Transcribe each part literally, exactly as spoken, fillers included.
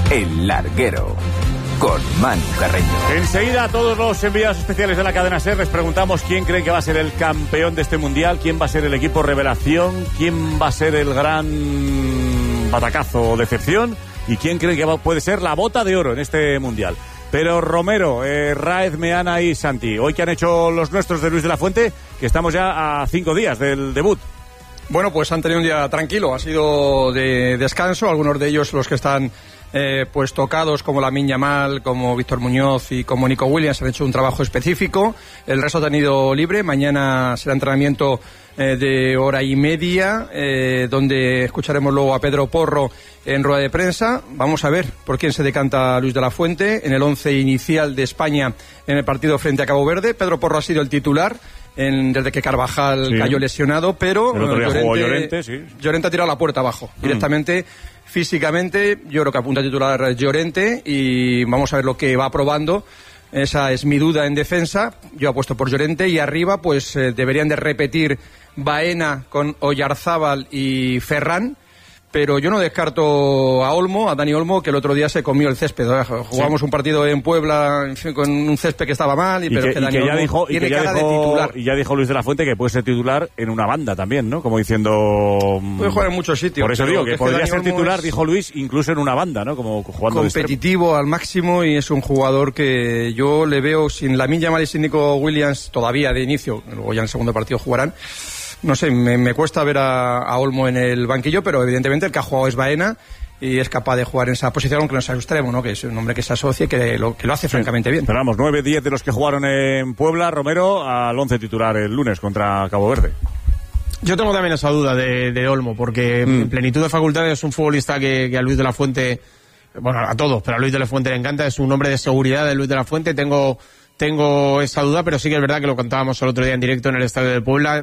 El Larguero, con Manu Carreño. Enseguida a todos los enviados especiales de la cadena SER les preguntamos quién cree que va a ser el campeón de este mundial, quién va a ser el equipo revelación, quién va a ser el gran batacazo o decepción y quién cree que va, puede ser la bota de oro en este mundial. Pero Romero, eh, Raez, Meana y Santi, hoy que han hecho los nuestros de Luis de la Fuente, que estamos ya a cinco días del debut. Bueno, pues han tenido un día tranquilo, ha sido de descanso, algunos de ellos los que están eh, pues tocados, como Lamine Yamal, como Víctor Muñoz y como Nico Williams, han hecho un trabajo específico, el resto ha tenido libre, mañana será entrenamiento eh, de hora y media, eh, donde escucharemos luego a Pedro Porro en rueda de prensa. Vamos a ver por quién se decanta Luis de la Fuente en el once inicial de España en el partido frente a Cabo Verde. Pedro Porro ha sido el titular En, desde que Carvajal sí. cayó lesionado, pero el otro día Llorente, jugó Llorente, sí. Llorente ha tirado la puerta abajo mm. directamente. Físicamente yo creo que apunta a titular Llorente y vamos a ver lo que va probando. Esa es mi duda en defensa. Yo apuesto por Llorente y arriba pues eh, deberían de repetir Baena con Oyarzábal y Ferran. Pero yo no descarto a Olmo, a Dani Olmo, que el otro día se comió el césped. Jugamos sí. un partido en Puebla en fin, con un césped que estaba mal, y, y pero que, que Dani y que ya Olmo dijo, tiene y que ya cara dijo, de titular. Y ya dijo Luis de la Fuente que puede ser titular en una banda también, ¿no? Como diciendo... Puede jugar en muchos sitios. Por eso digo que, que podría ser Olmo titular, dijo Luis, incluso en una banda, ¿no? Como jugando competitivo al máximo, y es un jugador que yo le veo sin Lamine Yamal y sin Nico Williams todavía de inicio, luego ya en el segundo partido jugarán. No sé, me, me cuesta ver a, a Olmo en el banquillo, pero evidentemente el que ha jugado es Baena y es capaz de jugar en esa posición, aunque no sea extremo, ¿no? Que es un hombre que se asocia y que lo, que lo hace sí. francamente bien. Pero vamos, nueve diez de los que jugaron en Puebla, Romero, al once titular el lunes contra Cabo Verde. Yo tengo también esa duda de, de Olmo, porque mm. en plenitud de facultades es un futbolista que, que a Luis de la Fuente, bueno, a todos, pero a Luis de la Fuente le encanta, es un hombre de seguridad de Luis de la Fuente. Tengo... Tengo esa duda, pero sí que es verdad que lo contábamos el otro día en directo en el Estadio de Puebla.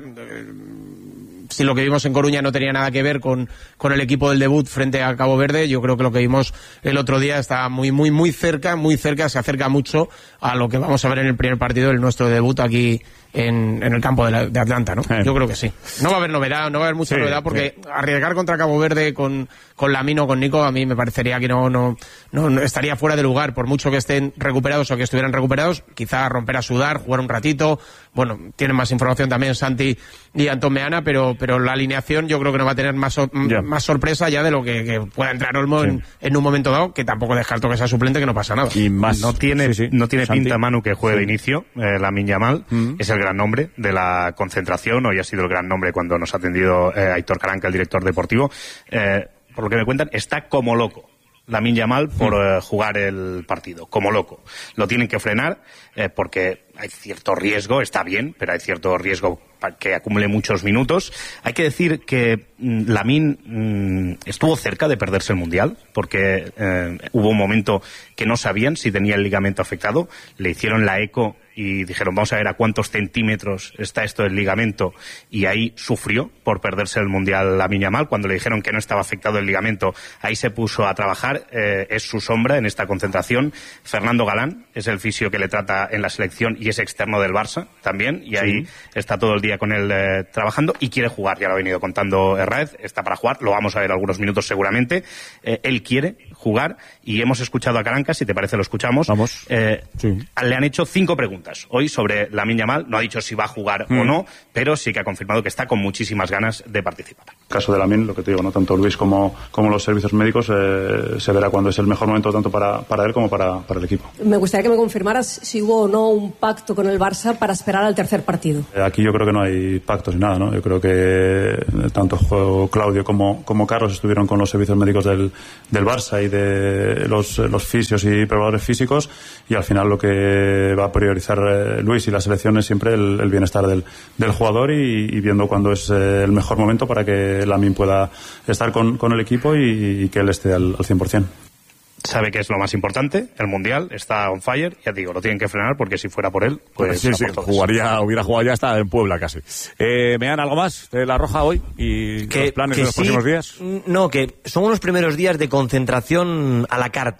Si lo que vimos en Coruña no tenía nada que ver con, con el equipo del debut frente a Cabo Verde, yo creo que lo que vimos el otro día está muy, muy, muy cerca, muy cerca, se acerca mucho a lo que vamos a ver en el primer partido del nuestro debut aquí en, en el campo de, la, de Atlanta, ¿no? Eh. Yo creo que sí. No va a haber novedad, no va a haber mucha sí, novedad, porque sí. arriesgar contra Cabo Verde con, con Lamine o con Nico, a mí me parecería que no, no, no, no estaría fuera de lugar, por mucho que estén recuperados o que estuvieran recuperados, quizá romper a sudar, jugar un ratito. Bueno, tienen más información también Santi y Antón Meana, pero, pero la alineación yo creo que no va a tener más, so, yeah. más sorpresa ya de lo que, que pueda entrar Olmo sí. en, en un momento dado, que tampoco descarto que sea suplente, que no pasa nada. Y más, no tiene, sí, sí. No tiene Santi. pinta, Manu, que juegue sí. de inicio. Eh, Lamine Yamal mm-hmm. es el gran nombre de la concentración, hoy ha sido el gran nombre cuando nos ha atendido eh, Aitor Caranca, el director deportivo. Eh, por lo que me cuentan, está como loco Lamine Yamal por mm. eh, jugar el partido, como loco. Lo tienen que frenar eh, porque hay cierto riesgo, está bien, pero hay cierto riesgo para que acumule muchos minutos. Hay que decir que mmm, Lamine mmm, estuvo cerca de perderse el Mundial, porque eh, hubo un momento que no sabían si tenía el ligamento afectado, le hicieron la eco y dijeron, vamos a ver a cuántos centímetros está esto del ligamento, y ahí sufrió por perderse el Mundial Lamine Yamal. Cuando le dijeron que no estaba afectado el ligamento, ahí se puso a trabajar, eh, es su sombra en esta concentración. Fernando Galán es el fisio que le trata en la selección y es externo del Barça también, y ahí sí. está todo el día con él eh, trabajando y quiere jugar, ya lo ha venido contando Herráez, está para jugar, lo vamos a ver algunos minutos seguramente. Eh, él quiere jugar y hemos escuchado a Caranca, si te parece lo escuchamos. Vamos. Eh, sí. Le han hecho cinco preguntas hoy sobre Lamine Yamal, no ha dicho si va a jugar mm. o no, pero sí que ha confirmado que está con muchísimas ganas de participar. En el caso de Lamine, lo que te digo, no tanto Luis como, como los servicios médicos, eh, se verá cuándo es el mejor momento tanto para, para él como para, para el equipo. Me gustaría que me confirmaras si hubo o no un pacto con el Barça para esperar al tercer partido. Eh, aquí yo creo que no hay pactos ni nada, ¿no? Yo creo que tanto Claudio como, como Carlos estuvieron con los servicios médicos del, del Barça y de los, los fisios y preparadores físicos, y al final lo que va a priorizar eh, Luis y la selección es siempre el, el bienestar del, del jugador y, y viendo cuándo es eh, el mejor momento para que Lamine pueda estar con, con el equipo y, y que él esté al, al cien por ciento. Sabe que es lo más importante, el Mundial está on fire, ya digo, lo tienen que frenar porque si fuera por él, pues sí, sí, jugaría, hubiera jugado ya hasta en Puebla casi. Eh, ¿Me dan algo más de La Roja hoy y que, los planes que de los sí, próximos días? No, que son unos primeros días de concentración a la carta.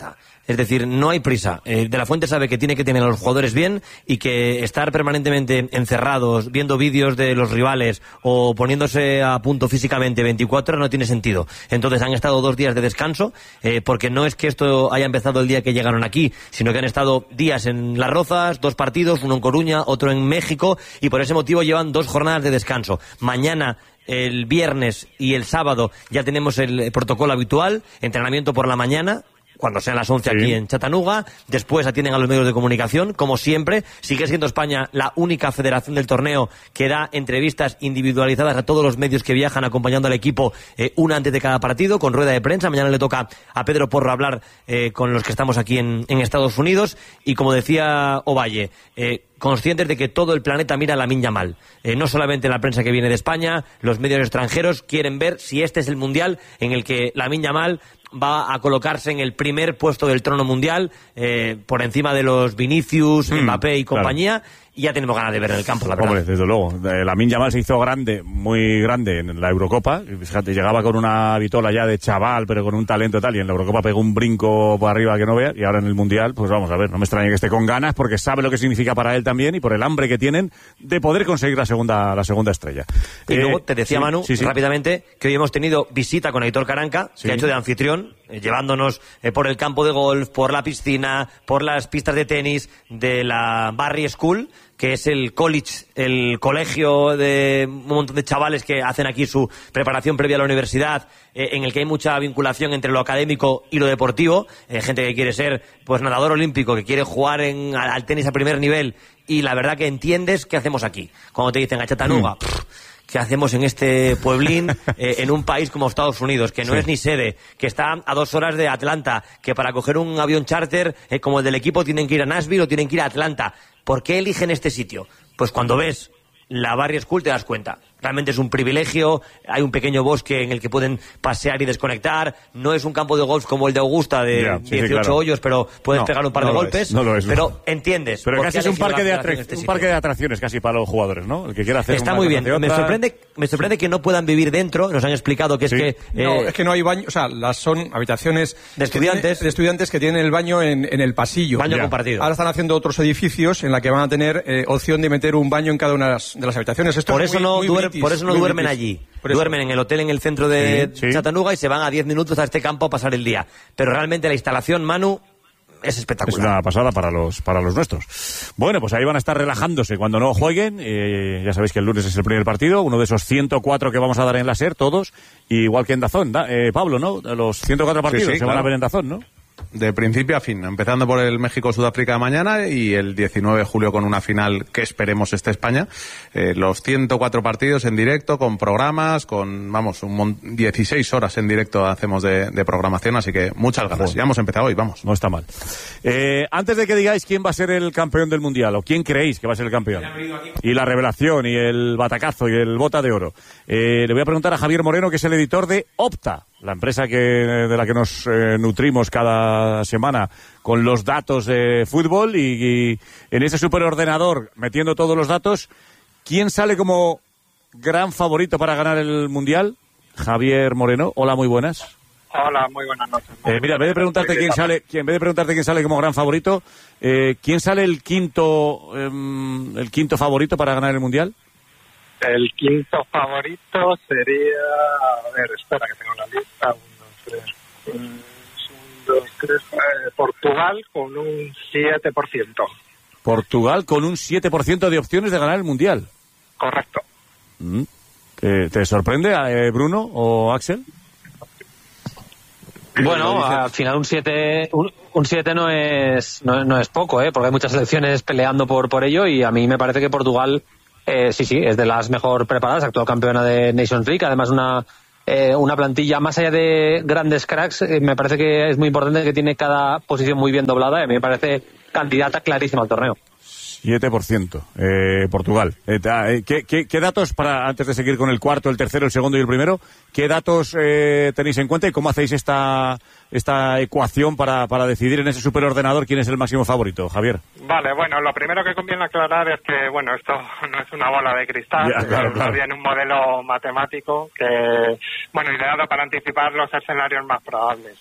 Es decir, no hay prisa. Eh, De la Fuente sabe que tiene que tener a los jugadores bien y que estar permanentemente encerrados, viendo vídeos de los rivales o poniéndose a punto físicamente veinticuatro horas no tiene sentido. Entonces han estado dos días de descanso, eh, porque no es que esto haya empezado el día que llegaron aquí, sino que han estado días en Las Rozas, dos partidos, uno en Coruña, otro en México, y por ese motivo llevan dos jornadas de descanso. Mañana, el viernes y el sábado ya tenemos el protocolo habitual, entrenamiento por la mañana, cuando sean las once sí. aquí en Chattanooga, después atienden a los medios de comunicación, como siempre. Sigue siendo España la única federación del torneo que da entrevistas individualizadas a todos los medios que viajan acompañando al equipo, eh, una antes de cada partido, con rueda de prensa. Mañana le toca a Pedro Porro hablar eh, con los que estamos aquí en, en Estados Unidos, y como decía Ovalle, eh, conscientes de que todo el planeta mira a Lamine Yamal. Eh, no solamente la prensa que viene de España, los medios extranjeros quieren ver si este es el mundial en el que Lamine Yamal va a colocarse en el primer puesto del trono mundial, eh, por encima de los Vinicius, mm, Mbappé y compañía. Claro. Y ya tenemos ganas de ver en el campo, la verdad. Hombre, desde luego. Lamine Yamal se hizo grande, muy grande en la Eurocopa. Fíjate, llegaba con una vitola ya de chaval, pero con un talento tal, y en la Eurocopa pegó un brinco para arriba que no veas, y ahora en el Mundial, pues vamos a ver, no me extraña que esté con ganas, porque sabe lo que significa para él también, y por el hambre que tienen de poder conseguir la segunda la segunda estrella. Y eh, luego te decía, sí, Manu, sí, sí. rápidamente, que hoy hemos tenido visita con Aitor Caranca, sí. que ha hecho de anfitrión, eh, llevándonos eh, por el campo de golf, por la piscina, por las pistas de tenis de la Barry School, que es el college, el colegio de un montón de chavales que hacen aquí su preparación previa a la universidad, eh, en el que hay mucha vinculación entre lo académico y lo deportivo, eh, gente que quiere ser pues nadador olímpico, que quiere jugar en, al, al tenis a primer nivel, y la verdad que entiendes qué hacemos aquí. Cuando te dicen a Chattanooga, mm. pff, ¿qué hacemos en este pueblín, eh, en un país como Estados Unidos, que no sí. es ni sede, que está a dos horas de Atlanta, que para coger un avión charter, eh, como el del equipo, tienen que ir a Nashville o tienen que ir a Atlanta? ¿Por qué eligen este sitio? Pues cuando ves la Barry School te das cuenta. Realmente es un privilegio, hay un pequeño bosque en el que pueden pasear y desconectar, no es un campo de golf como el de Augusta de yeah, sí, dieciocho sí, claro. hoyos, pero pueden no, pegar un par no de golpes, es, no lo es, no. pero entiendes. Pero casi es un parque, de atrac este un parque de atracciones casi para los jugadores, ¿no? El que quiera hacer Está muy bien, me sorprende, me sorprende que no puedan vivir dentro, nos han explicado que sí. es que... Eh, no, es que no hay baño, o sea, las son habitaciones de estudiantes, que tiene, de estudiantes que tienen el baño en, en el pasillo. Baño yeah. compartido. Ahora están haciendo otros edificios en la que van a tener eh, opción de meter un baño en cada una de las, de las habitaciones. Esto por, es eso muy, no muy duer, british, por eso no duermen british. allí. Duermen en el hotel en el centro de sí, sí. Chattanooga, y se van a diez minutos a este campo a pasar el día. Pero realmente la instalación, Manu, es espectacular. Es una pasada para los para los nuestros. Bueno, pues ahí van a estar relajándose cuando no jueguen. Eh, ya sabéis que el lunes es el primer partido, uno de esos ciento cuatro que vamos a dar en la SER, todos, igual que en DAZN. Da, eh, Pablo, ¿no? Los ciento cuatro partidos sí, sí, se claro. van a ver en DAZN, ¿no? De principio a fin, empezando por el México-Sudáfrica de mañana y el diecinueve de julio con una final que esperemos esté España. Eh, los ciento cuatro partidos en directo, con programas, con, vamos, un dieciséis horas en directo hacemos de, de programación, así que muchas ganas. Ya hemos empezado hoy, vamos. No está mal. Eh, antes de que digáis quién va a ser el campeón del Mundial, o quién creéis que va a ser el campeón, y la revelación, y el batacazo, y el bota de oro, eh, le voy a preguntar a Javier Moreno, que es el editor de Opta, la empresa que de la que nos eh, nutrimos cada semana con los datos de fútbol, y, y en ese superordenador, metiendo todos los datos, ¿quién sale como gran favorito para ganar el Mundial? Javier Moreno, hola, muy buenas. Hola, muy buenas noches. Eh, mira, en vez de preguntarte quién sale, en vez de preguntarte quién sale como gran favorito, eh, ¿quién sale el quinto, eh, el quinto favorito para ganar el Mundial? El quinto favorito sería, a ver, espera que tengo la lista, uno, tres, un, dos, tres, eh, Portugal con un siete por ciento. Portugal con un siete por ciento de opciones de ganar el Mundial. Correcto. Mm. ¿Te, te sorprende, eh, Bruno o Axel? Bueno, al final un siete un, un siete no es no, no es poco, ¿eh? Porque hay muchas selecciones peleando por por ello, y a mí me parece que Portugal eh, sí, sí, es de las mejor preparadas, actual campeona de Nations League, además una eh, una plantilla más allá de grandes cracks, eh, me parece que es muy importante que tiene cada posición muy bien doblada, y a mí me parece candidata clarísima al torneo. siete por ciento, eh, Portugal. Eh, ¿qué, qué, ¿Qué datos, para antes de seguir con el cuarto, el tercero, el segundo y el primero, qué datos eh, tenéis en cuenta y cómo hacéis esta esta ecuación para, para decidir en ese superordenador quién es el máximo favorito, Javier? Vale, bueno, lo primero que conviene aclarar es que, bueno, esto no es una bola de cristal, ya, claro, es claro. bien un modelo matemático que, bueno, ideado para anticipar los escenarios más probables.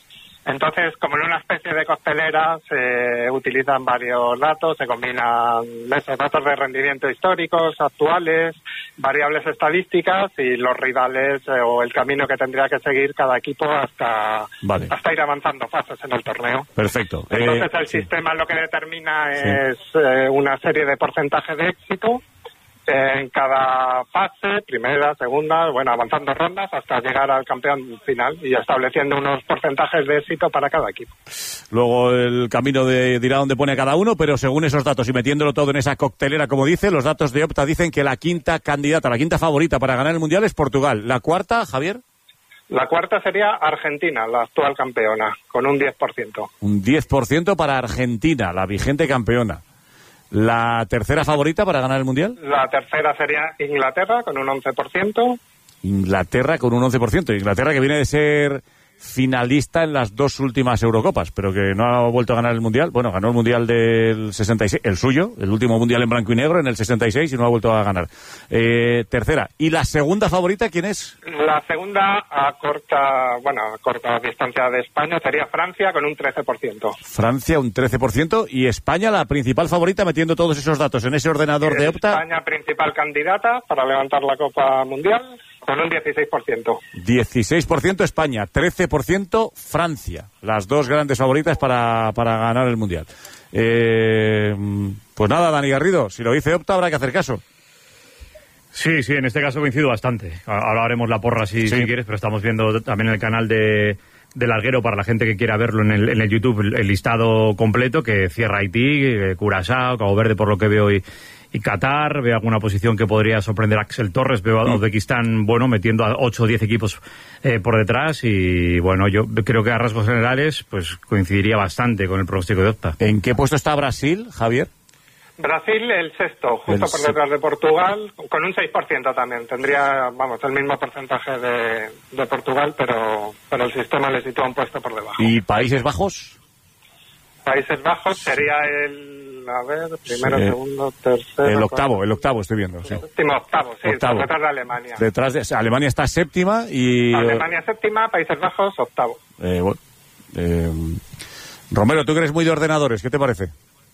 Entonces, como en una especie de costelera, se utilizan varios datos, se combinan esos datos de rendimiento históricos, actuales, variables estadísticas y los rivales eh, o el camino que tendría que seguir cada equipo hasta, vale. hasta ir avanzando fases en el torneo. Perfecto. Entonces, eh, el sí. sistema lo que determina Sí. es eh, una serie de porcentajes de éxito en cada fase, primera, segunda, bueno, avanzando rondas hasta llegar al campeón final y estableciendo unos porcentajes de éxito para cada equipo. Luego el camino de, dirá dónde pone a cada uno, pero según esos datos y metiéndolo todo en esa coctelera, como dice, los datos de Opta dicen que la quinta candidata, la quinta favorita para ganar el Mundial es Portugal. ¿La cuarta, Javier? La cuarta sería Argentina, la actual campeona, con un diez por ciento. Un diez por ciento para Argentina, la vigente campeona. ¿La tercera favorita para ganar el Mundial? La tercera sería Inglaterra, con un once por ciento. Inglaterra con un once por ciento. Inglaterra que viene de ser finalista en las dos últimas Eurocopas, pero que no ha vuelto a ganar el Mundial. Bueno, ganó el Mundial del sesenta y seis, el suyo, el último Mundial en blanco y negro en el sesenta y seis y no ha vuelto a ganar. Eh, tercera. ¿Y la segunda favorita quién es? La segunda, a corta, bueno, a corta distancia de España, sería Francia, con un trece por ciento. Francia un trece por ciento y España la principal favorita, metiendo todos esos datos en ese ordenador de Opta. España principal candidata para levantar la Copa Mundial, con un dieciséis por ciento. dieciséis por ciento España, trece por ciento Francia. Las dos grandes favoritas para, para ganar el Mundial. Eh, pues nada, Dani Garrido, si lo dice Opta habrá que hacer caso. Sí, sí, en este caso coincido bastante. Ahora haremos la porra si, sí. si quieres, pero estamos viendo también en el canal de... del Larguero, para la gente que quiera verlo en el, en el YouTube, el, el listado completo, que cierra Haití, eh, Curazao, Cabo Verde por lo que veo y, y Qatar. Veo alguna posición que podría sorprender a Axel Torres. Veo a Uzbekistán, bueno, metiendo a ocho o diez equipos eh, por detrás. Y bueno, yo creo que a rasgos generales pues coincidiría bastante con el pronóstico de Opta. ¿En qué puesto está Brasil, Javier? Brasil, el sexto, justo el por detrás de Portugal, con un seis por ciento también. Tendría, vamos, el mismo porcentaje de, de Portugal, pero, pero el sistema le sitúa un puesto por debajo. ¿Y Países Bajos? Países Bajos sería el, a ver, primero, sí. segundo, tercero... El octavo, el octavo estoy viendo, sí. Último octavo, sí, octavo. detrás de Alemania. Detrás de Alemania está séptima y... Alemania séptima, Países Bajos octavo. Eh, bueno, eh, Romero, tú que eres muy de ordenadores, ¿qué te parece?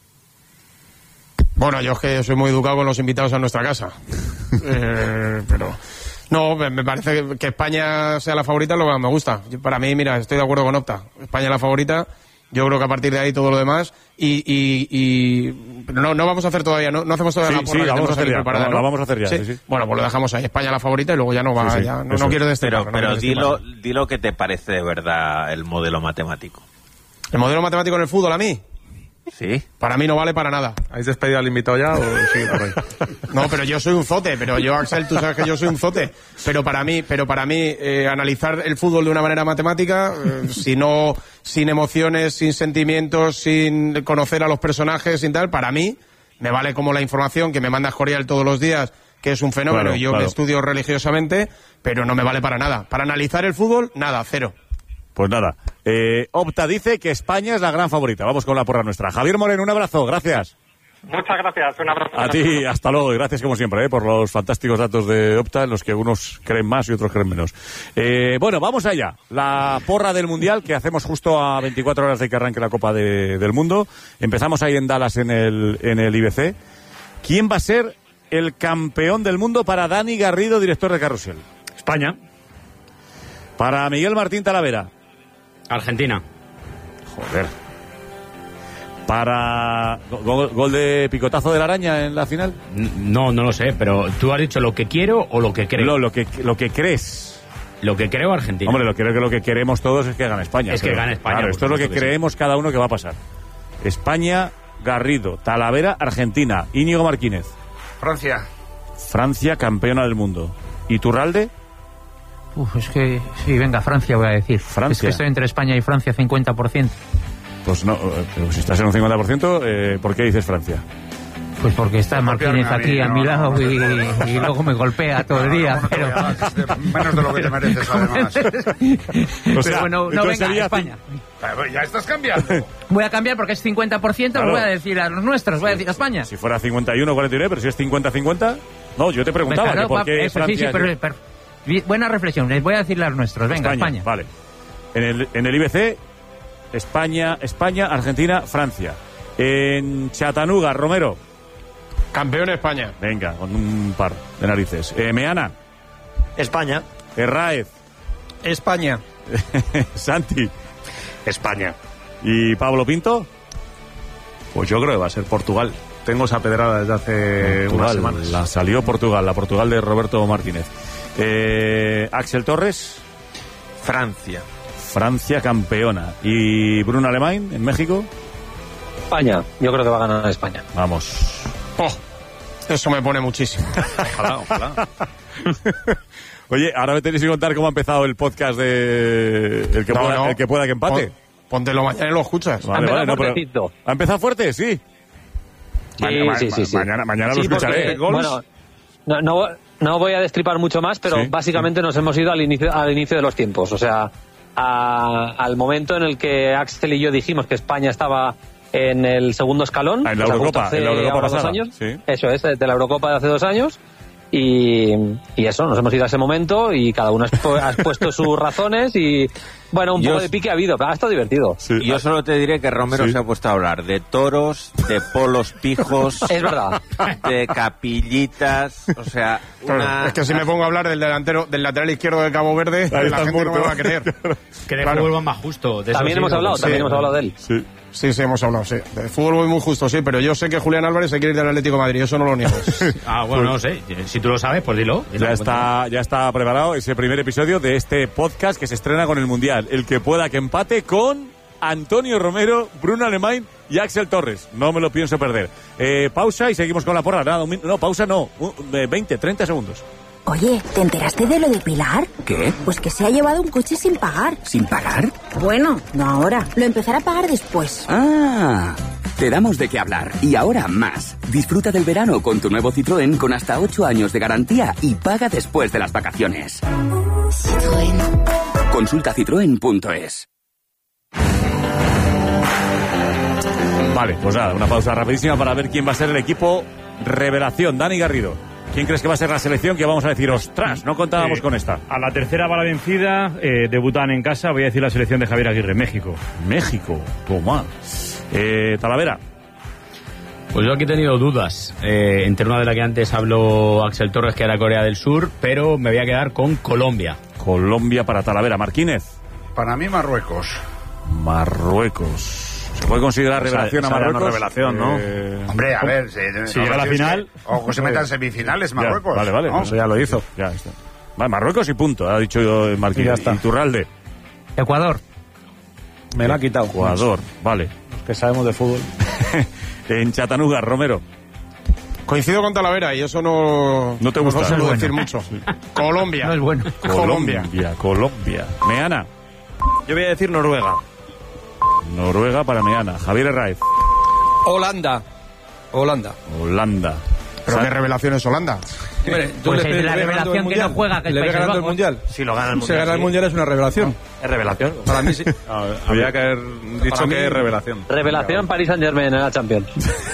Bueno, yo es que soy muy educado con los invitados a nuestra casa. eh, pero no, me, me parece que, que España sea la favorita es lo que más me gusta. Yo, para mí, mira, estoy de acuerdo con Opta. España es la favorita. Yo creo que a partir de ahí todo lo demás. Y, y, y no, no vamos a hacer todavía, no, no hacemos todavía sí, la porra sí, que vamos a hacer ya, preparada, la, ¿no? la vamos a hacer ya. ¿Sí? Sí, sí. Bueno, pues lo dejamos ahí. España la favorita y luego ya no va. Sí, sí, ya, no, no quiero destacar. Pero, pero no dilo, dilo que te parece de verdad el modelo matemático. ¿El modelo matemático en el fútbol a mí? Sí. Para mí no vale para nada. ¿Habéis despedido al invitado ya o sigue por ahí? No, pero yo soy un zote, pero yo, Axel, tú sabes que yo soy un zote. Pero para mí, pero para mí eh, analizar el fútbol de una manera matemática, eh, si no, sin emociones, sin sentimientos, sin conocer a los personajes, sin tal, para mí me vale como la información que me manda Escorial todos los días, que es un fenómeno, claro, y yo claro. me estudio religiosamente, pero no me vale para nada. Para analizar el fútbol, nada, cero. Pues nada, eh, Opta dice que España es la gran favorita. Vamos con la porra nuestra. Javier Moreno, un abrazo, gracias. Muchas gracias, un abrazo. A ti, hasta luego, y gracias como siempre, eh, por los fantásticos datos de Opta, en los que unos creen más y otros creen menos. Eh, bueno, vamos allá. La porra del Mundial, que hacemos justo a veinticuatro horas de que arranque la Copa de, del Mundo. Empezamos ahí en Dallas, en el, en el I B C. ¿Quién va a ser el campeón del mundo para Dani Garrido, director de Carrusel? España. Para Miguel Martín Talavera. Argentina. Joder. Para gol, gol de picotazo de la araña en la final. No, no lo sé, pero ¿tú has dicho lo que quiero o lo que creo? No, lo que lo que crees. Lo que creo Argentina. Hombre, lo que creo que lo que queremos todos es que gane España. Es pero, que gane España. Claro, esto es lo que creemos sí. cada uno que va a pasar. España, Garrido, Talavera, Argentina, Íñigo Martínez. Francia. Francia, campeona del mundo. ¿Iturralde? Uf, es que sí, venga, Francia voy a decir. Francia. Es que estoy entre España y Francia cincuenta por ciento. Pues no, pero si estás en un cincuenta por ciento, eh, ¿por qué dices Francia? Pues porque está Martínez aquí a mi lado y, y luego me golpea todo el día. Pero... Menos de lo que te mereces, además. O sea, pero bueno, no venga, sería España. Ya estás cambiando. Voy a cambiar porque es cincuenta por ciento, claro. Lo voy a decir a los nuestros, voy a decir a España. Si fuera cincuenta y uno cuarenta y nueve, pero si es cincuenta cincuenta... No, yo te preguntaba, claro, que por qué eso, Francia... Sí, sí, pero, pero, buena reflexión, les voy a decir a los nuestros. Venga, España. España. Vale. En el, en el I B C, España, España, Argentina, Francia. En Chattanooga, Romero. Campeón España. Venga, con un par de narices. Eh, Meana. España. Herráez. España. Santi. España. ¿Y Pablo Pinto? Pues yo creo que va a ser Portugal. Tengo esa pedrada desde hace Portugal, unas semanas. La salió Portugal, la Portugal de Roberto Martínez. Eh, Axel Torres. Francia. Francia campeona. ¿Y Bruno Alemán en México? España. Yo creo que va a ganar España. Vamos. Oh, eso me pone muchísimo. Ojalá, ojalá. Oye, ahora me tenéis que contar cómo ha empezado el podcast de El que, No, pueda, no. El que pueda que empate. Pon- Póntelo mañana y lo escuchas. Vale, vale, no, pero- ¿Ha empezado fuerte? Sí. Sí, Ma- sí, ma- sí, sí. Mañana, mañana Sí, lo escucharé. porque, bueno, no, no, no voy a destripar mucho más, pero Sí. básicamente nos hemos ido al inicio, al inicio de los tiempos. O sea, a- al momento en el que Axel y yo dijimos que España estaba en el segundo escalón. Ah, en la o sea, Eurocopa, justo hace en la Eurocopa ahora dos pasada, años. sí. Eso es, de la Eurocopa de hace dos años. Y, y eso, nos hemos ido a ese momento y cada uno ha expu- ha expuesto sus razones y, bueno, un Yo- poco de pique ha habido, pero ha estado divertido. Yo solo te diré que Romero Sí. se ha puesto a hablar de toros, de polos pijos. Es verdad. De capillitas, o sea, una... Es que si me pongo a hablar del delantero, del lateral izquierdo de Cabo Verde, la estás gente no me muerto. va a creer. Que de Claro. fútbol va más justo. De eso También sí, hemos lo- hablado, sí. también hemos hablado de él. Sí. Sí, sí, hemos hablado, sí. De fútbol muy, muy justo, sí, pero yo sé que Julián Álvarez se quiere ir del Atlético de Madrid, eso no lo niego. Ah, bueno, no sé. Si tú lo sabes, pues dilo. Dilo, Ya está, ya está preparado ese primer episodio de este podcast que se estrena con el Mundial. El que pueda que empate con Antonio Romero, Bruno Alemán y Axel Torres. No me lo pienso perder. Eh, pausa y seguimos con la porra. Nada, un min- no, pausa no. Un- eh, veinte, treinta segundos. Oye, ¿te enteraste de lo de Pilar? ¿Qué? Pues que se ha llevado un coche sin pagar. ¿Sin pagar? Bueno, no ahora. Lo empezará a pagar después. Ah, te damos de qué hablar. Y ahora más. Disfruta del verano con tu nuevo Citroën con hasta ocho años de garantía y paga después de las vacaciones. Citroën. Consulta citroen punto es. Vale, pues nada, una pausa rapidísima para ver quién va a ser el equipo revelación. Dani Garrido, ¿quién crees que va a ser la selección que vamos a decir, ostras, no contábamos Eh, con esta? A la tercera va la vencida, eh, debutan en casa, voy a decir la selección de Javier Aguirre, México. México, toma. Eh, Talavera. Pues yo aquí he tenido dudas. Eh, entre una de las que antes habló Axel Torres, que era Corea del Sur, pero me voy a quedar con Colombia. Colombia para Talavera. Marquínez. Para mí, Marruecos. Marruecos. ¿Se puede considerar Esa- revelación a esa era una Marruecos? revelación, ¿no? Eh, Hombre, a ver, si, Si llega a la tienes final- que- Ojo, se metan semifinales, Marruecos. Ya, vale, vale. ¿no? Eso ya lo hizo. Ya está. Vale, Marruecos y punto, ha dicho yo Marquínez. Y ya está. Iturralde. Ecuador. Me la ha quitado. Ecuador, vale. Los que sabemos de fútbol. En Chattanooga, Romero. Coincido con Talavera y eso no, No te gusta. no se No puede es decir bueno. mucho. Colombia. No es bueno. Colombia. Colombia, Colombia. Meana. Yo voy a decir Noruega. Noruega para Meana. Javier Herráez. Holanda. Holanda. Holanda. Pero Sa- qué revelación es Holanda. Hombre, ¿tú Pues le- es de le la ves ganando revelación el que Mundial? no juega, que es ¿Le ves Países ganando el Bajos? Mundial? Si lo gana el Si Mundial. gana el sí. Mundial es una revelación. Es revelación. Para mí sí. Había que haber dicho Para mí- que es revelación. Revelación Paris Saint-Germain en la Champions.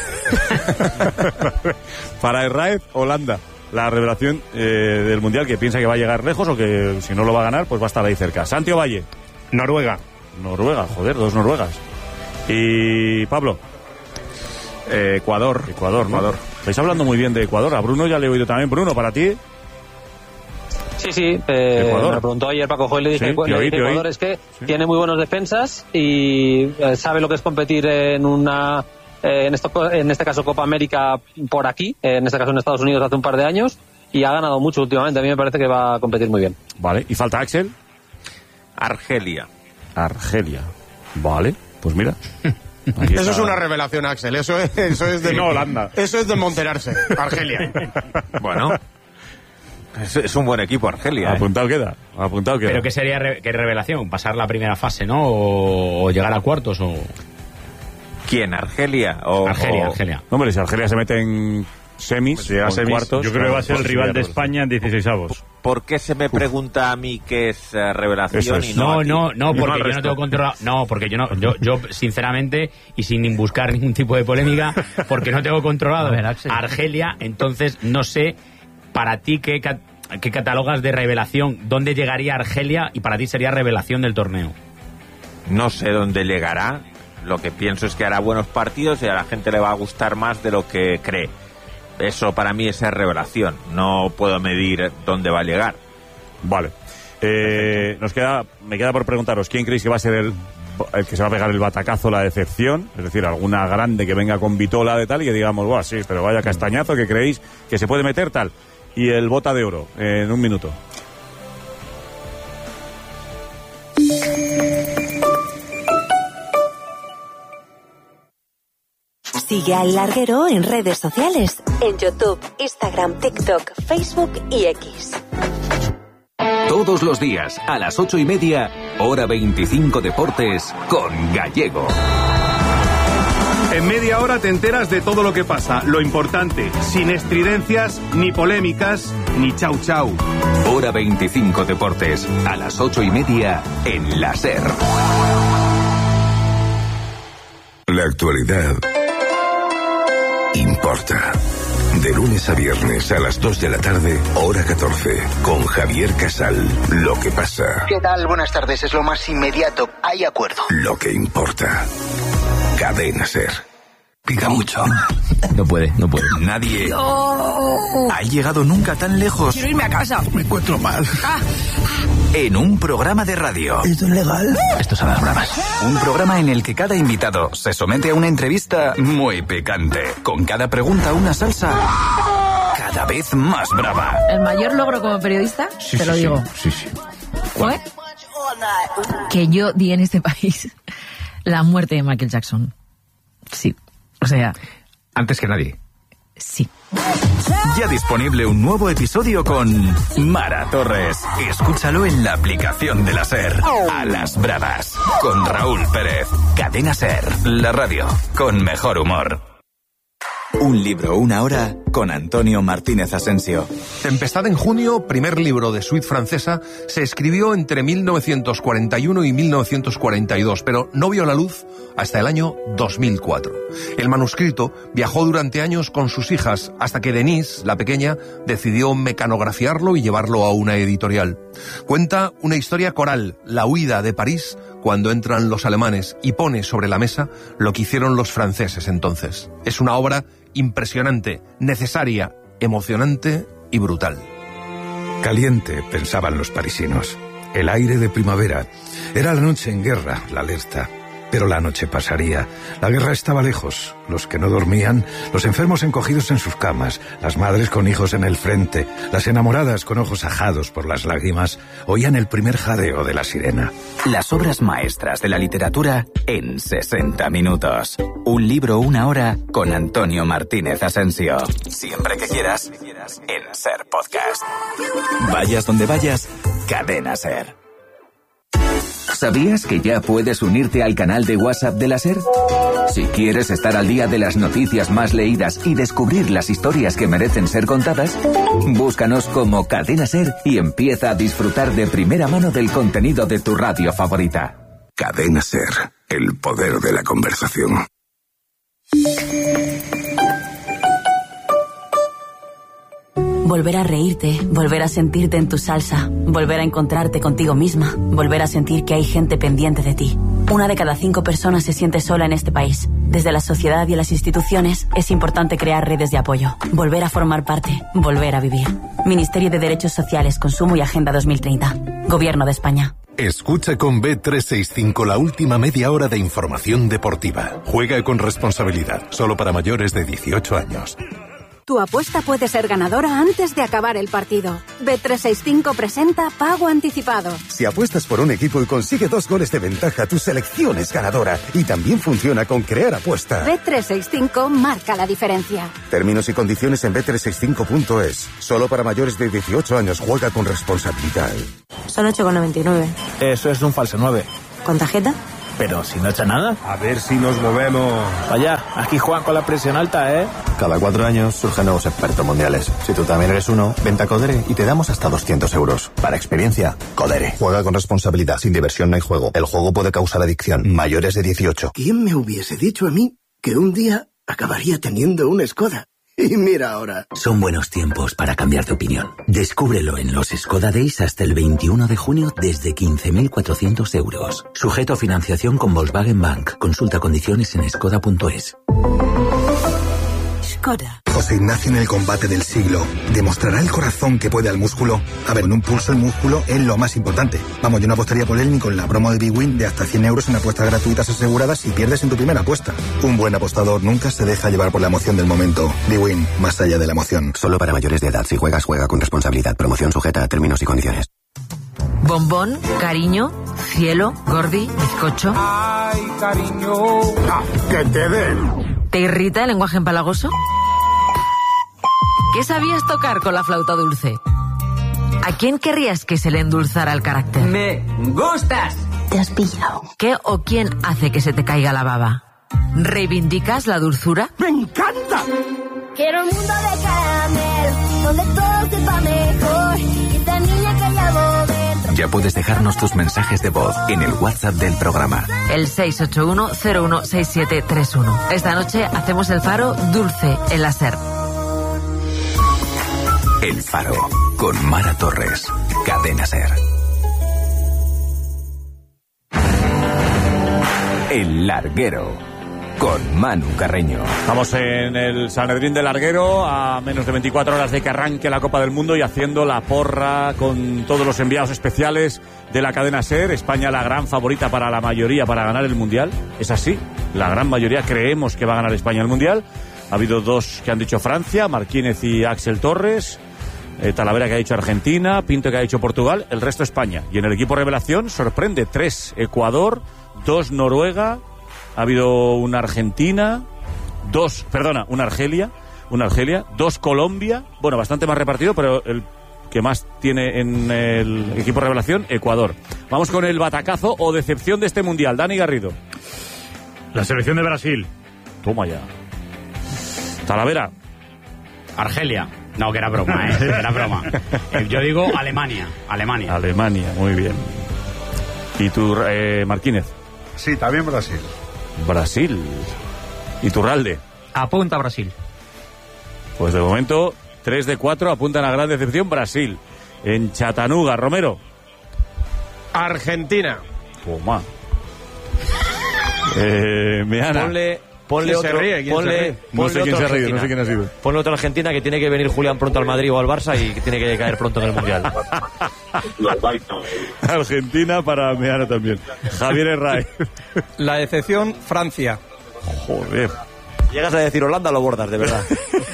Para Herráez, Holanda. La revelación eh, del Mundial, que piensa que va a llegar lejos o que si no lo va a ganar, pues va a estar ahí cerca. Santiago Valle. Noruega. Noruega, joder, dos noruegas. Y Pablo. Eh, Ecuador. Ecuador, ¿no? Ecuador. Estáis hablando muy bien de Ecuador. A Bruno ya le he oído también. Bruno, para ti. Sí, sí. Eh, Ecuador. me preguntó ayer Paco Joel y le dije, Sí, le te oí, dije, te oí. Ecuador es que Sí. tiene muy buenos defensas y eh, sabe lo que es competir en una... eh, en, esto, en este caso Copa América por aquí, eh, en este caso en Estados Unidos hace un par de años, y ha ganado mucho últimamente. A mí me parece que va a competir muy bien. Vale. ¿Y falta Axel? Argelia. Argelia. Vale. Pues mira. Aquí Eso está. es una revelación, Axel. Eso es, eso es de Y no Holanda. Eso es de monterarse. Argelia. Bueno. Es, es un buen equipo, Argelia. ¿eh? Apuntado queda. Apuntado queda. Pero ¿qué sería re- qué revelación? ¿Pasar la primera fase, no? ¿O, o llegar a cuartos? O... ¿Quién? ¿Argelia? O, Argelia, o- Argelia. No, hombre, si Argelia se mete en semis, Pues si llega o a en semis, cuartos. Yo creo que va a ser el pues rival de sería España en dieciseisavos. ¿Por qué se me pregunta a mí qué es eh, revelación Eso es. y no No, a ti? no, no, Y no porque al yo no resto. tengo controlado. No, porque yo no, yo, yo sinceramente y sin buscar ningún tipo de polémica, porque no tengo controlado A ver, Axel. Argelia, entonces no sé para ti qué, ca- qué catalogas de revelación, dónde llegaría Argelia y para ti sería revelación del torneo. No sé dónde llegará. Lo que pienso es que hará buenos partidos y a la gente le va a gustar más de lo que cree. Eso para mí es revelación. No puedo medir dónde va a llegar. Vale. Eh, nos queda, me queda por preguntaros, ¿quién creéis que va a ser el, el que se va a pegar el batacazo, la decepción? Es decir, alguna grande que venga con vitola de tal y que digamos, buah, sí, pero vaya castañazo que creéis que se puede meter tal. Y el bota de oro, eh, en un minuto. Sigue al Larguero en redes sociales, en YouTube, Instagram, TikTok, Facebook y X. Todos los días, a las ocho y media, hora veinticinco Deportes, con Gallego. En media hora te enteras de todo lo que pasa, lo importante, sin estridencias, ni polémicas, ni chau chau. Hora veinticinco Deportes, a las ocho y media, en la SER. La actualidad importa. De lunes a viernes a las dos de la tarde, hora catorce, con Javier Casal. Lo que pasa. ¿Qué tal? Buenas tardes, es lo más inmediato. Hay acuerdo. Lo que importa. Cadena SER. Pica mucho. No puede, no puede. Nadie No. ha llegado nunca tan lejos. Quiero irme a casa. Me encuentro mal. Ah. En un programa de radio. ¿Esto es legal? Esto son las bravas. Un programa en el que cada invitado se somete a una entrevista muy picante. Con cada pregunta una salsa cada vez más brava. El mayor logro como periodista, Sí, te sí, lo sí. digo. Sí, sí. Fue que yo di en este país la muerte de Michael Jackson. Sí. O sea... Antes que nadie. Sí. Ya disponible un nuevo episodio con Mara Torres. Escúchalo en la aplicación de la SER. A las bravas. Con Raúl Pérez. Cadena SER. La radio. Con mejor humor. Un libro, una hora, con Antonio Martínez Asensio. Tempestad en junio, primer libro de suite francesa, se escribió entre mil novecientos cuarenta y uno y mil novecientos cuarenta y dos, pero no vio la luz hasta el año dos mil cuatro. El manuscrito viajó durante años con sus hijas, hasta que Denise, la pequeña, decidió mecanografiarlo y llevarlo a una editorial. Cuenta una historia coral, la huida de París, cuando entran los alemanes, y pone sobre la mesa lo que hicieron los franceses entonces. Es una obra impresionante, necesaria, emocionante y brutal. Caliente, pensaban los parisinos. El aire de primavera. Era la noche en guerra, la alerta. Pero la noche pasaría. La guerra estaba lejos. Los que no dormían, los enfermos encogidos en sus camas, las madres con hijos en el frente, las enamoradas con ojos ajados por las lágrimas, oían el primer jadeo de la sirena. Las obras maestras de la literatura en sesenta minutos. Un libro, una hora, con Antonio Martínez Asensio. Siempre que quieras, en SER Podcast. Vayas donde vayas, Cadena SER. ¿Sabías que ya puedes unirte al canal de WhatsApp de la SER? Si quieres estar al día de las noticias más leídas y descubrir las historias que merecen ser contadas, búscanos como Cadena SER y empieza a disfrutar de primera mano del contenido de tu radio favorita. Cadena SER, el poder de la conversación. Volver a reírte, volver a sentirte en tu salsa, volver a encontrarte contigo misma, volver a sentir que hay gente pendiente de ti. Una de cada cinco personas se siente sola en este país. Desde la sociedad y las instituciones es importante crear redes de apoyo, volver a formar parte, volver a vivir. Ministerio de Derechos Sociales, Consumo y Agenda dos mil treinta. Gobierno de España. Escucha con B trescientos sesenta y cinco la última media hora de información deportiva. Juega con responsabilidad, solo para mayores de dieciocho años. Tu apuesta puede ser ganadora antes de acabar el partido. B trescientos sesenta y cinco presenta Pago Anticipado. Si apuestas por un equipo y consigue dos goles de ventaja, tu selección es ganadora. Y también funciona con Crear Apuesta. B trescientos sesenta y cinco marca la diferencia. Términos y condiciones en B trescientos sesenta y cinco punto es. Solo para mayores de dieciocho años. Juega con responsabilidad. Son ocho con noventa y nueve. Eso es un falso nueve. ¿Con tarjeta? Pero si no echa nada. A ver si nos movemos. Vaya, aquí juegan con la presión alta, ¿eh? Cada cuatro años surgen nuevos expertos mundiales. Si tú también eres uno, vente a Codere y te damos hasta doscientos euros. Para experiencia, Codere. Juega con responsabilidad. Sin diversión no hay juego. El juego puede causar adicción. Mayores de dieciocho. ¿Quién me hubiese dicho a mí que un día acabaría teniendo una Skoda? Y mira ahora. Son buenos tiempos para cambiar de opinión. Descúbrelo en los Skoda Days hasta el veintiuno de junio desde quince mil cuatrocientos euros. Sujeto a financiación con Volkswagen Bank. Consulta condiciones en skoda punto es. Skoda. José Ignacio en el combate del siglo. ¿Demostrará el corazón que puede al músculo? A ver, en un pulso el músculo es lo más importante. Vamos, yo no apostaría por él ni con la promo de Big Win de hasta cien euros en apuestas gratuitas aseguradas si pierdes en tu primera apuesta. Un buen apostador nunca se deja llevar por la emoción del momento. Big Win, más allá de la emoción. Solo para mayores de edad. Si juegas, juega con responsabilidad. Promoción sujeta a términos y condiciones. Bombón, cariño, cielo, gordi, bizcocho. Ay, cariño. Ah, que te den. ¿Te irrita el lenguaje empalagoso? ¿Qué sabías tocar con la flauta dulce? ¿A quién querrías que se le endulzara el carácter? Me gustas. Te has pillado. ¿Qué o quién hace que se te caiga la baba? ¿Reivindicas la dulzura? ¡Me encanta! Quiero un mundo de caramelo, donde todo sepa mejor. Y esta niña que llevo dentro. Ya puedes dejarnos tus mensajes de voz en el WhatsApp del programa. El seis ocho uno cero uno seis siete tres uno. Esta noche hacemos el faro dulce en la SER. El Faro, con Mara Torres, Cadena SER. El Larguero, con Manu Carreño. Estamos en el Sanedrín del Larguero, a menos de veinticuatro horas de que arranque la Copa del Mundo y haciendo la porra con todos los enviados especiales de la cadena SER. España la gran favorita para la mayoría para ganar el Mundial. Es así, la gran mayoría creemos que va a ganar España el Mundial. Ha habido dos que han dicho Francia, Marquínez y Axel Torres. Eh, Talavera que ha dicho Argentina, Pinto que ha dicho Portugal, el resto España. Y en el equipo revelación sorprende tres Ecuador, dos Noruega, ha habido una Argentina, dos, perdona, una Argelia, una Argelia, dos Colombia, bueno, bastante más repartido, pero el que más tiene en el equipo revelación, Ecuador. Vamos con el batacazo o decepción de este Mundial. Dani Garrido. La selección de Brasil. Toma ya. Talavera. Argelia. No, que era broma, ¿eh? Era broma. Yo digo Alemania. Alemania. Alemania, muy bien. ¿Y tú, eh, Marquínez? Sí, también Brasil. Brasil. ¿Y Turralde? Apunta a Brasil. Pues de momento, tres de cuatro apuntan a gran decepción Brasil. En Chattanooga, Romero. Argentina. Toma. eh, Meana. Ponle... Ponle ¿Quién otro, se ríe? ¿Quién ponle, se ríe? No ponle sé quién otro se ha reído, Argentina. no sé quién ha sido. Ponle otro Argentina que tiene que venir Julián pronto al Madrid o al Barça y que tiene que caer pronto en el Mundial. Argentina para Meana también. Javier Herray. La decepción, Francia. Joder. Llegas a decir Holanda, lo bordas, de verdad.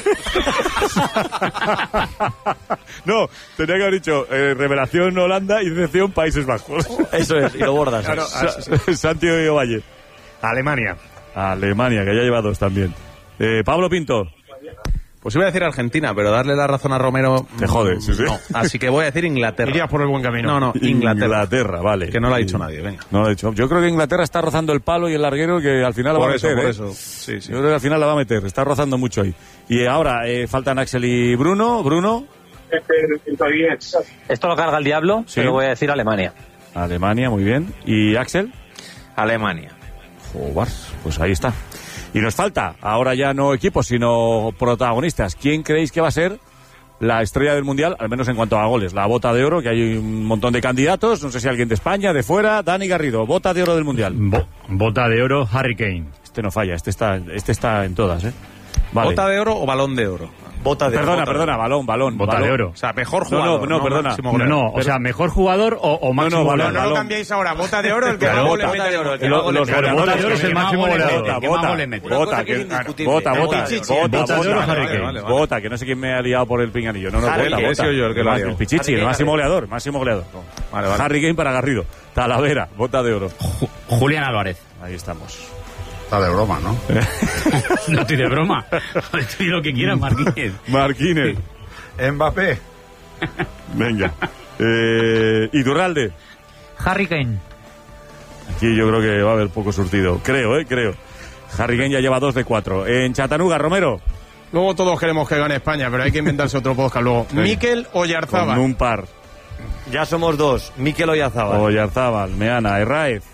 No, tenía que haber dicho eh, revelación Holanda y decepción Países Bajos. Eso es, y lo bordas. Claro, Sa- Santiago Valle. Alemania. Alemania, que ya lleva dos también. Eh, Pablo Pinto. Pues iba a decir Argentina, pero darle la razón a Romero... Te jode, sí, sí. No, así que voy a decir Inglaterra. Irías por el buen camino. No, no, Inglaterra. Inglaterra, vale. Que no lo ha dicho nadie, venga. No lo ha dicho. Yo creo que Inglaterra está rozando el palo y el larguero que al final la Por va a eso, meter. por ¿eh? eso. Sí, sí. Yo creo que al final la va a meter. Está rozando mucho ahí. Y ahora eh, faltan Axel y Bruno. Bruno. Esto lo carga el diablo, Sí. pero voy a decir Alemania. Alemania, muy bien. ¿Y Axel? Alemania. Joder, pues ahí está. Y nos falta, ahora ya no equipos, sino protagonistas. ¿Quién creéis que va a ser la estrella del Mundial, al menos en cuanto a goles? La bota de oro, que hay un montón de candidatos. No sé si alguien de España, de fuera. Dani Garrido, bota de oro del Mundial. Bo- bota de oro, Harry Kane. Este no falla, este está, este está en todas, ¿eh? Vale. ¿Bota de oro o balón de oro? Bota de Perdona, bota perdona, de balón, balón. Bota balón. de oro. O sea, mejor No, jugador. no, no, perdona. máximo No, goleador. no, o sea, mejor jugador o, o máximo no, goleador. balón, No lo cambiéis ahora. Bota de oro, el que Claro, más bota. goles mete. oro, el que Lo- más goles los mete. Pero bota de oro es el que más máximo goles goleador. mete. Bota, ¿Qué más bota, goles mete? bota, Una cosa que, que es indiscutible. bota, El bota, Pichichi, bota, el bota, Bota de oro, bota, Harry vale, Kane. vale, vale. Bota, que no sé quién me ha liado por el pinganillo. No, no, Harry bota, Kane, bota. he sido yo el que lo ha El liado. Pichichi, Harry el Kane, máximo Harry goleador, máximo goleador. Vale, vale. Harry Kane para Garrido. Talavera, bota de oro. Ju- Julián Álvarez. Ahí estamos. Está de broma, ¿no? No estoy de broma. Estoy lo que quieras, Marquínez. Marquínez. Mbappé. Venga. Eh, Iturralde. Harry Kane. Aquí yo creo que va a haber poco surtido. Creo, ¿eh? Creo. Harry Kane ya lleva dos de cuatro. En Chattanooga, Romero. Luego todos queremos que gane España, pero hay que inventarse otro podcast luego. Sí. Mikel Con Oyarzabal. un par. Ya somos dos. Mikel Oyarzabal. Oyarzábal, Meana, Herráez.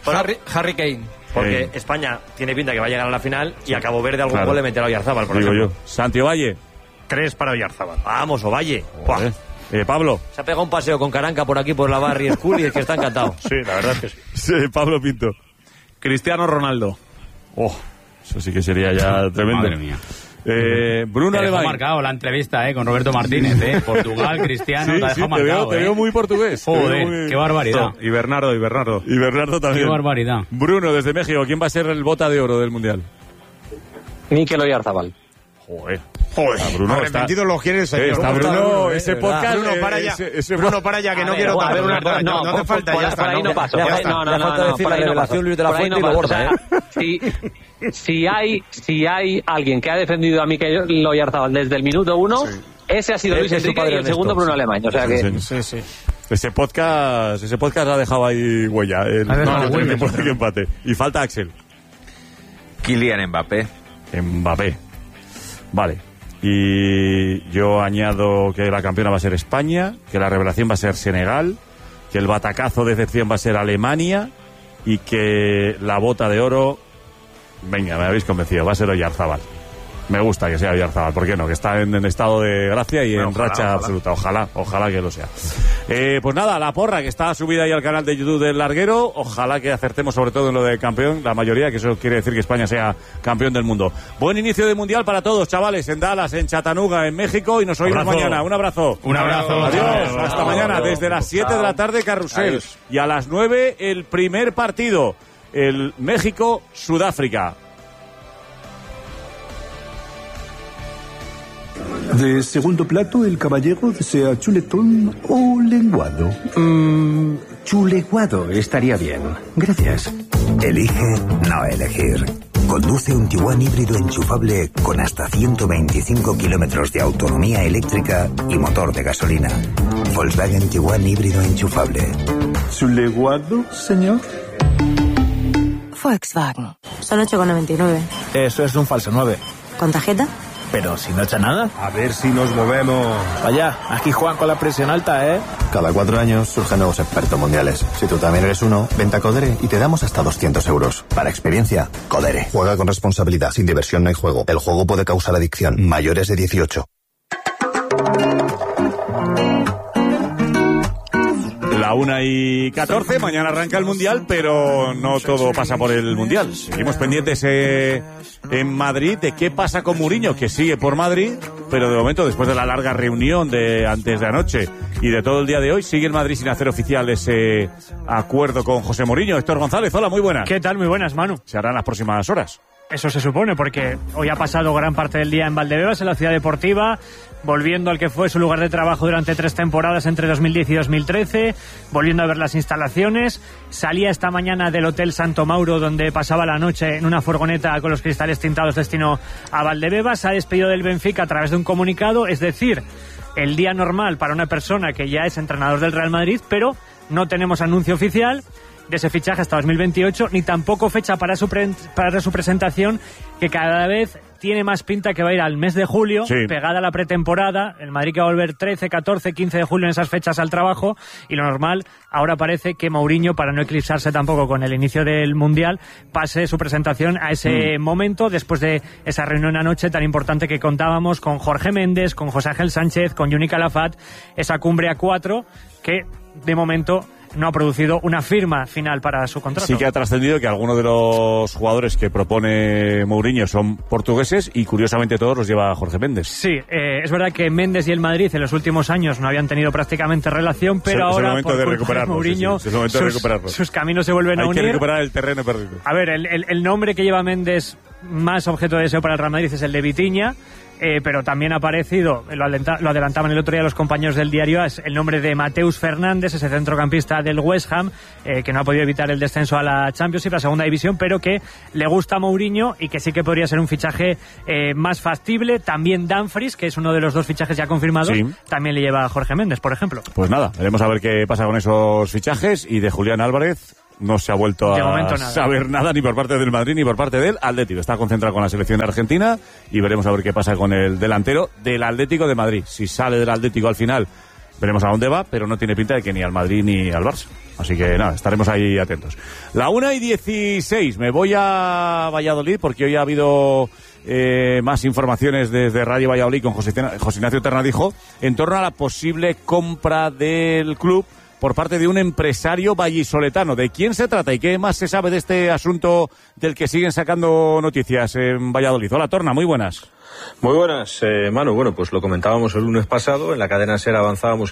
Harry, Harry Kane. Porque eh. España tiene pinta que va a llegar a la final y a Cabo Verde algún claro. gol le meterá a Oyarzábal, por Digo ejemplo. yo. Santi Ovalle. Tres para Oyarzábal. Vamos, Ovalle. Eh, Pablo. Se ha pegado un paseo con Caranca por aquí, por la Barry School, y es que está encantado. Sí, la verdad es que sí. Sí, Pablo Pinto. Cristiano Ronaldo. Oh, eso sí que sería ya tremendo. Madre mía. Eh, Bruno Te dejó Alemán. marcado la entrevista eh, con Roberto Martínez, eh. Portugal, Cristiano, sí, te ha dejado sí, te marcado. Veo, te eh. veo muy portugués. Joder, muy... qué barbaridad. Y Bernardo, y Bernardo. Y Bernardo también. Qué barbaridad. Bruno, desde México, ¿quién va a ser el bota de oro del Mundial? Mikel Oyarzábal. Joder. Joder, Bruno arrepentido está... lo quiere el señor. Está Bruno, Bruno eh, ese podcast... Bruno, para ya, ese, ese... Bruno, para ya, que a no ver, quiero... Bueno, una, una, no, no, no hace falta, ya está. Por ahí no paso. Ya Por falta, no, no, ya no, falta no, decir la revelación Luis de la Fuente y lo borra, ¿eh? Si, si, hay, si hay alguien que ha defendido a Mikel Oyarzábal desde el minuto uno, sí. ese ha sido Luis Enrique y el Ernesto. Segundo Bruno Alemán. O sea que... Sí, sí, sí. Ese podcast, ese podcast ha dejado ahí huella. El, no, no, huella, no, que empate. Y falta Axel. Kylian Mbappé. Mbappé. Vale. Y yo añado que la campeona va a ser España, que la revelación va a ser Senegal, que el batacazo de excepción va a ser Alemania y que la bota de oro, venga, me habéis convencido, va a ser Oyarzábal. Me gusta que sea Oyarzábal, ¿por qué no? Que está en, en estado de gracia y bueno, en ojalá, racha ojalá. absoluta. Ojalá, ojalá que lo sea. Eh, pues nada, la porra que está subida ahí al canal de YouTube del Larguero. Ojalá que acertemos sobre todo en lo de campeón, la mayoría, que eso quiere decir que España sea campeón del mundo. Buen inicio de Mundial para todos, chavales, en Dallas, en Chattanooga, en México, y nos oímos abrazo. mañana. Un abrazo. Un abrazo. Adiós, Adiós. hasta Adiós. mañana. Adiós. Desde las siete de la tarde, Carrusel. Adiós. Y a las nueve, el primer partido, el México-Sudáfrica. De segundo plato, el caballero desea chuletón o lenguado. Mmm, chuleguado estaría bien. Gracias. Elige no elegir. Conduce un Tiguan híbrido enchufable con hasta ciento veinticinco kilómetros de autonomía eléctrica y motor de gasolina. Volkswagen Tiguan híbrido enchufable. ¿Chuleguado, señor? Volkswagen. Son ocho con noventa y nueve. Eso es un falso nueve. ¿Con tarjeta? Pero si no echa nada. A ver si nos movemos. Vaya, aquí Juan con la presión alta, ¿eh? Cada cuatro años surgen nuevos expertos mundiales. Si tú también eres uno, vente a Codere y te damos hasta doscientos euros. Para experiencia, Codere. Juega con responsabilidad. Sin diversión no hay juego. El juego puede causar adicción. Mayores de dieciocho. La una y catorce, mañana arranca el Mundial, pero no todo pasa por el Mundial. Seguimos pendientes eh, en Madrid de qué pasa con Mourinho, que sigue por Madrid, pero de momento, después de la larga reunión de antes de anoche y de todo el día de hoy, sigue el Madrid sin hacer oficial ese acuerdo con José Mourinho. Héctor González, hola, muy buenas. ¿Qué tal? Muy buenas, Manu. Se hará en las próximas horas. Eso se supone, porque hoy ha pasado gran parte del día en Valdebebas, en la ciudad deportiva, volviendo al que fue su lugar de trabajo durante tres temporadas entre dos mil diez y dos mil trece, volviendo a ver las instalaciones. Salía esta mañana del Hotel Santo Mauro, donde pasaba la noche en una furgoneta con los cristales tintados destino a Valdebebas. Se ha despedido del Benfica a través de un comunicado, es decir, el día normal para una persona que ya es entrenador del Real Madrid, pero no tenemos anuncio oficial de ese fichaje hasta dos mil veintiocho, ni tampoco fecha para su, pre para su presentación, que cada vez tiene más pinta que va a ir al mes de julio, sí. pegada a la pretemporada. El Madrid que va a volver trece, catorce, quince de julio en esas fechas al trabajo, y lo normal ahora parece que Mourinho, para no eclipsarse tampoco con el inicio del Mundial, pase su presentación a ese mm. momento, después de esa reunión anoche tan importante que contábamos con Jorge Méndez, con José Ángel Sánchez, con Juni Calafat, esa cumbre a cuatro que de momento no ha producido una firma final para su contrato. Sí que ha trascendido que algunos de los jugadores que propone Mourinho son portugueses y curiosamente todos los lleva Jorge Méndez. Sí, eh, es verdad que Méndez y el Madrid en los últimos años no habían tenido prácticamente relación, pero es, ahora es por de culpa de Mourinho sí, sí, es de sus, sus caminos se vuelven Hay a unir. Hay que recuperar el terreno perdido. A ver, el, el, el nombre que lleva Méndez más objeto de deseo para el Real Madrid es el de Vitinha. Eh, pero también ha aparecido, lo, lo adelantaban el otro día los compañeros del diario, es el nombre de Mateus Fernández, ese centrocampista del West Ham, eh, que no ha podido evitar el descenso a la Championship, la segunda división, pero que le gusta a Mourinho y que sí que podría ser un fichaje eh, más factible. También Dumfries, que es uno de los dos fichajes ya confirmados, sí. también le lleva a Jorge Méndez, por ejemplo. Pues nada, veremos a ver qué pasa con esos fichajes, y de Julián Álvarez no se ha vuelto a nada. saber nada ni por parte del Madrid ni por parte del Atlético. Está concentrado con la selección argentina y veremos a ver qué pasa con el delantero del Atlético de Madrid. Si sale del Atlético al final Veremos a dónde va, pero no tiene pinta de que ni al Madrid ni al Barça. Así que nada, estaremos ahí atentos. La una y dieciséis, me voy a Valladolid porque hoy ha habido eh, más informaciones desde Radio Valladolid con José, José Ignacio Ternadijo en torno a la posible compra del club por parte de un empresario vallisoletano. ¿De quién se trata y qué más se sabe de este asunto del que siguen sacando noticias en Valladolid? Hola, Torna, muy buenas. Muy buenas, eh, Manu. Bueno, pues lo comentábamos el lunes pasado, en la cadena SER avanzábamos